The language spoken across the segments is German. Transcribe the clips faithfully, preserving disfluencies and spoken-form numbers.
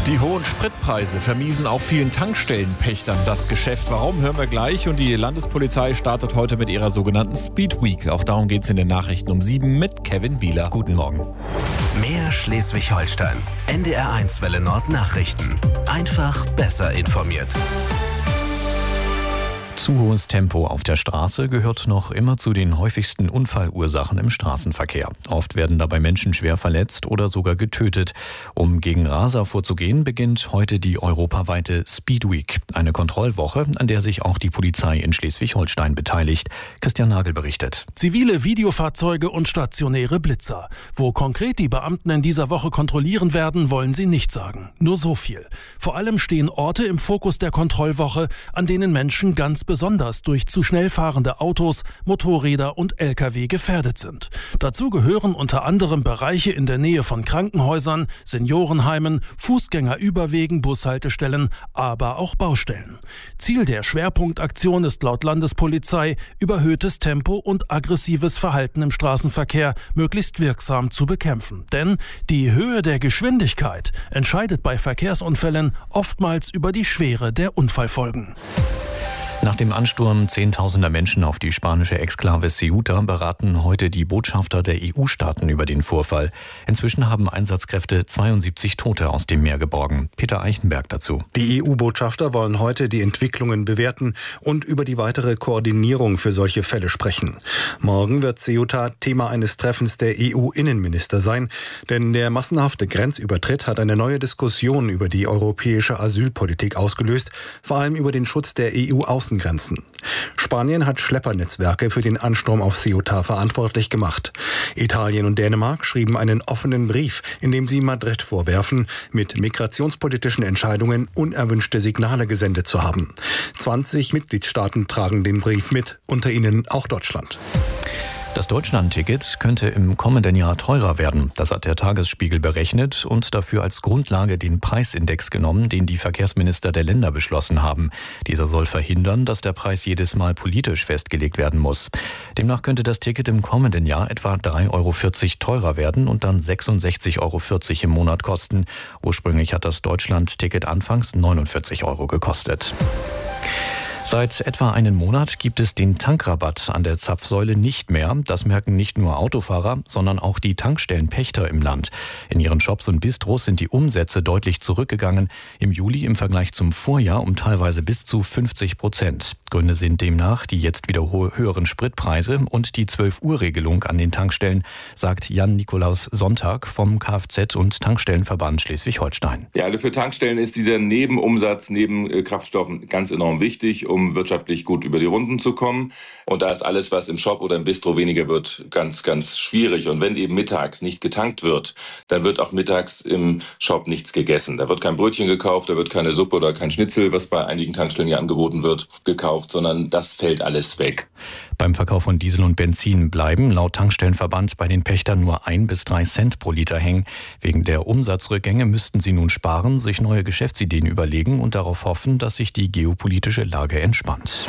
Die hohen Spritpreise vermiesen auch vielen Tankstellenpächtern das Geschäft. Warum, hören wir gleich. Und die Landespolizei startet heute mit ihrer sogenannten Speed Week. Auch darum geht es in den Nachrichten um sieben mit Kevin Bieler. Guten Morgen. Mehr Schleswig-Holstein. N D R eins Welle Nord Nachrichten. Einfach besser informiert. Zu hohes Tempo auf der Straße gehört noch immer zu den häufigsten Unfallursachen im Straßenverkehr. Oft werden dabei Menschen schwer verletzt oder sogar getötet. Um gegen Raser vorzugehen, beginnt heute die europaweite Speed Week, eine Kontrollwoche, an der sich auch die Polizei in Schleswig-Holstein beteiligt. Christian Nagel berichtet. Zivile Videofahrzeuge und stationäre Blitzer. Wo konkret die Beamten in dieser Woche kontrollieren werden, wollen sie nicht sagen. Nur so viel. Vor allem stehen Orte im Fokus der Kontrollwoche, an denen Menschen ganz besonders durch zu schnell fahrende Autos, Motorräder und L K W gefährdet sind. Dazu gehören unter anderem Bereiche in der Nähe von Krankenhäusern, Seniorenheimen, Fußgängerüberwegen, Bushaltestellen, aber auch Baustellen. Ziel der Schwerpunktaktion ist laut Landespolizei, überhöhtes Tempo und aggressives Verhalten im Straßenverkehr möglichst wirksam zu bekämpfen. Denn die Höhe der Geschwindigkeit entscheidet bei Verkehrsunfällen oftmals über die Schwere der Unfallfolgen. Nach dem Ansturm zehntausender Menschen auf die spanische Exklave Ceuta beraten heute die Botschafter der E U-Staaten über den Vorfall. Inzwischen haben Einsatzkräfte zweiundsiebzig Tote aus dem Meer geborgen. Peter Eichenberg dazu. Die E U-Botschafter wollen heute die Entwicklungen bewerten und über die weitere Koordinierung für solche Fälle sprechen. Morgen wird Ceuta Thema eines Treffens der E U-Innenminister sein, denn der massenhafte Grenzübertritt hat eine neue Diskussion über die europäische Asylpolitik ausgelöst, vor allem über den Schutz der E U-Außengrenzen. Spanien hat Schleppernetzwerke für den Ansturm auf Ceuta verantwortlich gemacht. Italien und Dänemark schrieben einen offenen Brief, in dem sie Madrid vorwerfen, mit migrationspolitischen Entscheidungen unerwünschte Signale gesendet zu haben. zwanzig Mitgliedstaaten tragen den Brief mit, unter ihnen auch Deutschland. Das Deutschland-Ticket könnte im kommenden Jahr teurer werden. Das hat der Tagesspiegel berechnet und dafür als Grundlage den Preisindex genommen, den die Verkehrsminister der Länder beschlossen haben. Dieser soll verhindern, dass der Preis jedes Mal politisch festgelegt werden muss. Demnach könnte das Ticket im kommenden Jahr etwa drei Euro vierzig teurer werden und dann sechsundsechzig Euro vierzig im Monat kosten. Ursprünglich hat das Deutschland-Ticket anfangs neunundvierzig Euro gekostet. Seit etwa einem Monat gibt es den Tankrabatt an der Zapfsäule nicht mehr. Das merken nicht nur Autofahrer, sondern auch die Tankstellenpächter im Land. In ihren Shops und Bistros sind die Umsätze deutlich zurückgegangen. Im Juli im Vergleich zum Vorjahr um teilweise bis zu fünfzig Prozent. Gründe sind demnach die jetzt wieder höheren Spritpreise und die zwölf-Uhr-Regelung an den Tankstellen, sagt Jan-Nikolaus Sonntag vom Kfz- und Tankstellenverband Schleswig-Holstein. Ja, also für Tankstellen ist dieser Nebenumsatz neben Kraftstoffen ganz enorm wichtig, um wirtschaftlich gut über die Runden zu kommen. Und da ist alles, was im Shop oder im Bistro weniger wird, ganz, ganz schwierig. Und wenn eben mittags nicht getankt wird, dann wird auch mittags im Shop nichts gegessen. Da wird kein Brötchen gekauft, da wird keine Suppe oder kein Schnitzel, was bei einigen Tankstellen ja angeboten wird, gekauft, sondern das fällt alles weg. Beim Verkauf von Diesel und Benzin bleiben laut Tankstellenverband bei den Pächtern nur ein bis drei Cent pro Liter hängen. Wegen der Umsatzrückgänge müssten sie nun sparen, sich neue Geschäftsideen überlegen und darauf hoffen, dass sich die geopolitische Lage entspannt.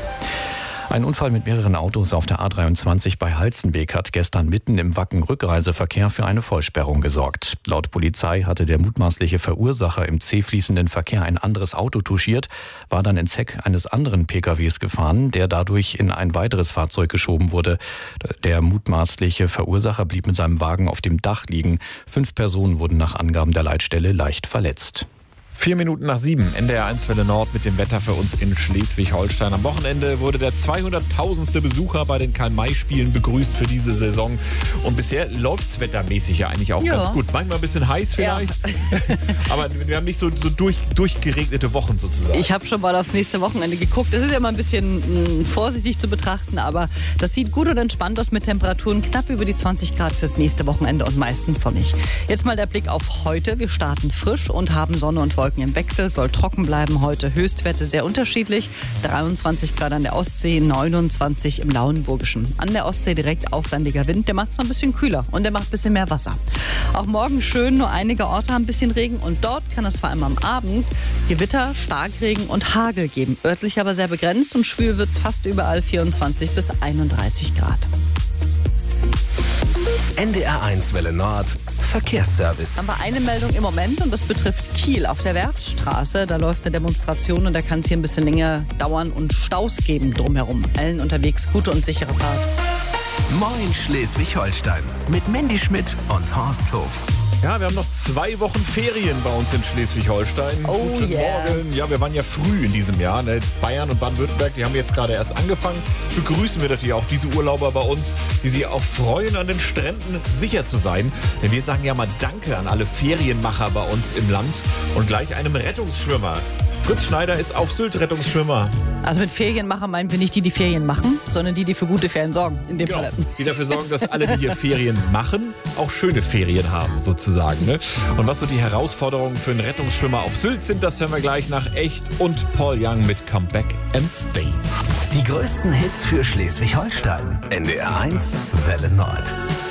Ein Unfall mit mehreren Autos auf der A dreiundzwanzig bei Halstenbek hat gestern mitten im Wacken-Rückreiseverkehr für eine Vollsperrung gesorgt. Laut Polizei hatte der mutmaßliche Verursacher im zähfließenden Verkehr ein anderes Auto touchiert, war dann ins Heck eines anderen P K Ws gefahren, der dadurch in ein weiteres Fahrzeug geschoben wurde. Der mutmaßliche Verursacher blieb mit seinem Wagen auf dem Dach liegen. Fünf Personen wurden nach Angaben der Leitstelle leicht verletzt. Vier Minuten nach sieben, N D R eins Welle Nord mit dem Wetter für uns in Schleswig-Holstein. Am Wochenende wurde der zweihunderttausendste Besucher bei den Karl-May-Spielen begrüßt für diese Saison. Und bisher läuft es wettermäßig ja eigentlich auch ja. ganz gut. Manchmal ein bisschen heiß vielleicht, ja. aber wir haben nicht so, so durch, durchgeregnete Wochen sozusagen. Ich habe schon mal aufs nächste Wochenende geguckt. Das ist ja mal ein bisschen mh, vorsichtig zu betrachten, aber das sieht gut und entspannt aus mit Temperaturen knapp über die zwanzig Grad fürs nächste Wochenende und meistens sonnig. Jetzt mal der Blick auf heute. Wir starten frisch und haben Sonne und Wolken im Wechsel, soll trocken bleiben heute. Höchstwerte sehr unterschiedlich. dreiundzwanzig Grad an der Ostsee, neunundzwanzig im Lauenburgischen. An der Ostsee direkt auflandiger Wind, der macht es noch ein bisschen kühler und der macht ein bisschen mehr Wasser. Auch morgen schön, nur einige Orte haben ein bisschen Regen und dort kann es vor allem am Abend Gewitter, Starkregen und Hagel geben. Örtlich aber sehr begrenzt und schwül wird es fast überall, vierundzwanzig bis einunddreißig Grad. N D R eins Welle Nord Verkehrsservice. Aber eine Meldung im Moment und das betrifft Kiel auf der Werftstraße. Da läuft eine Demonstration und da kann es hier ein bisschen länger dauern und Staus geben drumherum. Allen unterwegs gute und sichere Fahrt. Moin Schleswig-Holstein mit Mandy Schmidt und Horst Hof. Ja, wir haben noch zwei Wochen Ferien bei uns in Schleswig-Holstein. Oh Guten yeah. Morgen. Ja, wir waren ja früh in diesem Jahr. Ne? Bayern und Baden-Württemberg, die haben jetzt gerade erst angefangen. Begrüßen wir natürlich auch diese Urlauber bei uns, die sich auch freuen, an den Stränden sicher zu sein. Denn wir sagen ja mal Danke an alle Ferienmacher bei uns im Land und gleich einem Rettungsschwimmer. Fritz Schneider ist auf Sylt Rettungsschwimmer. Also mit Ferienmacher meinen wir nicht die, die Ferien machen, sondern die, die für gute Ferien sorgen. In dem Genau, Fall. die dafür sorgen, dass alle, die hier Ferien machen, auch schöne Ferien haben, sozusagen. Ne? Und was so die Herausforderungen für einen Rettungsschwimmer auf Sylt sind, das hören wir gleich nach Echt und Paul Young mit Come Back and Stay. Die größten Hits für Schleswig-Holstein. N D R eins Welle Nord.